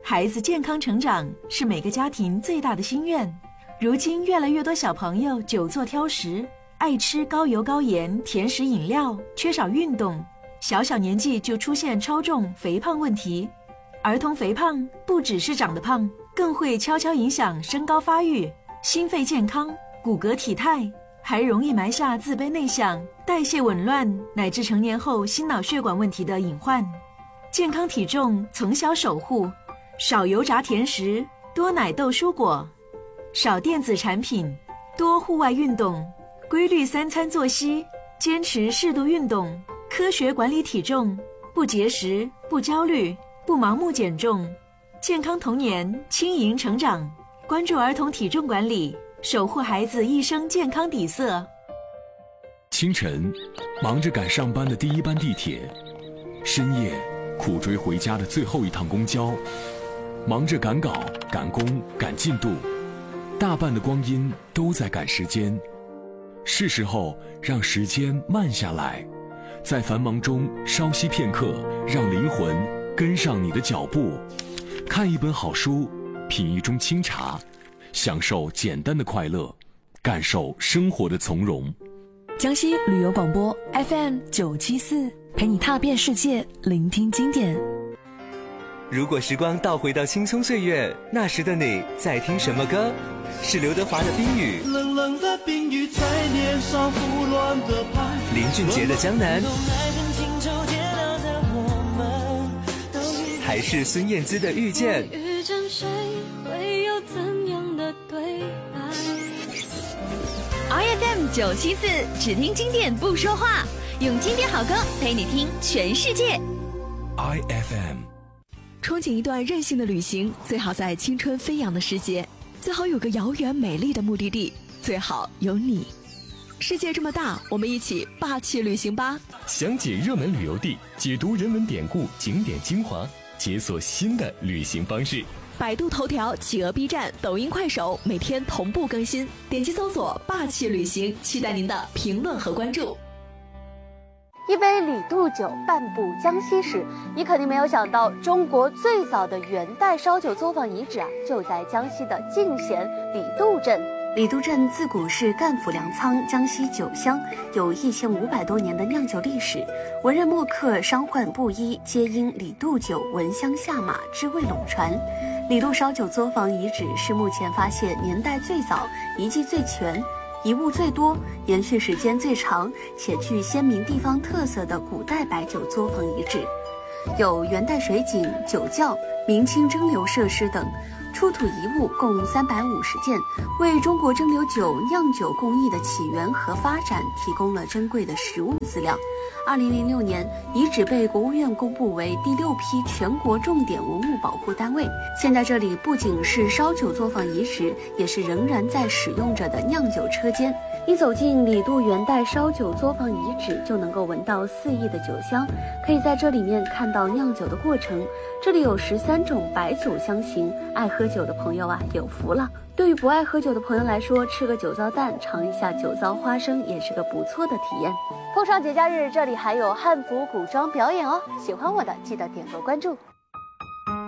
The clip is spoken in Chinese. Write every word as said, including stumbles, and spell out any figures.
孩子健康成长是每个家庭最大的心愿。如今越来越多小朋友久坐挑食，爱吃高油高盐甜食饮料，缺少运动，小小年纪就出现超重肥胖问题。儿童肥胖不只是长得胖，更会悄悄影响身高发育、心肺健康、骨骼体态，还容易埋下自卑内向、代谢紊乱乃至成年后心脑血管问题的隐患。健康体重从小守护，少油炸甜食，多奶豆蔬果，少电子产品，多户外运动，规律三餐作息，坚持适度运动，科学管理体重，不节食，不焦虑，不盲目减重，健康童年，轻盈成长。关注儿童体重管理，守护孩子一生健康底色。 清晨，忙着赶上班的第一班地铁；深夜，苦追回家的最后一趟公交；忙着赶稿、赶工、赶进度，大半的光阴都在赶时间。是时候让时间慢下来，在繁忙中稍息片刻，让灵魂跟上你的脚步。看一本好书，品一盅清茶，享受简单的快乐，感受生活的从容。 江西旅游广播 F M 九七四，陪你踏遍世界，聆听经典。 如果时光倒回到青葱岁月，那时的你在听什么歌？是刘德华的《冰雨》， 冷冷的冰雨在脸上胡乱的拍， 林俊杰的《江南》，还是孙燕姿的《遇见》？ 遇见谁会有怎样的对白 ？I F M 九七四，只听经典不说话，用经典好歌陪你听全世界。 I F M。 憧憬一段任性的旅行，最好在青春飞扬的时节，最好有个遥远美丽的目的地，最好有你。世界这么大，我们一起霸气旅行吧！ 详解热门旅游地，解读人文典故、景点精华，解锁新的旅行方式。 百度头条、企鹅 B 站、抖音、快手每天同步更新，点击搜索霸气旅行，期待您的评论和关注。 一杯李杜酒，半部江西史。你肯定没有想到，中国最早的元代烧酒作坊遗址啊，就在江西的进贤李杜镇。李杜镇自古是赣府粮仓，江西酒乡，有一千五百多年的酿酒历史。文人墨客、商宦布衣，皆因李杜酒闻香下马，知味垄传。李杜烧酒作坊遗址是目前发现年代最早、遗迹最全、遗物最多、延续时间最长且具鲜明地方特色的古代白酒作坊遗址，有元代水井、酒窖、明清蒸馏设施等，出土遗物共三百五十件，为中国蒸馏酒酿酒工艺的起源和发展提供了珍贵的实物资料。二零零六年，遗址被国务院公布为第六批全国重点文物保护单位。现在这里不仅是烧酒作坊遗址，也是仍然在使用着的酿酒车间。一走进李杜元代烧酒作坊遗址，就能够闻到四溢的酒香，可以在这里面看到酿酒的过程。这里有十三种白酒香型，爱喝酒的朋友啊，有福了。对于不爱喝酒的朋友来说，吃个酒糟蛋，尝一下酒糟花生，也是个不错的体验。碰上节假日，这里还有汉服古装表演哦，喜欢我的记得点个关注。